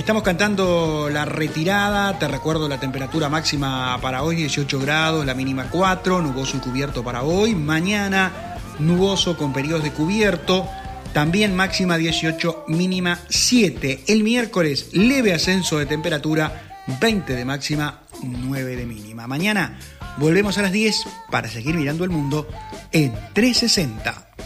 Estamos cantando la retirada. Te recuerdo la temperatura máxima para hoy, 18 grados, la mínima 4, nuboso y cubierto para hoy. Mañana, nuboso con periodos de cubierto, también máxima 18, mínima 7. El miércoles, leve ascenso de temperatura, 20 de máxima, 9 de mínima. Mañana volvemos a las 10 para seguir mirando el mundo en 360.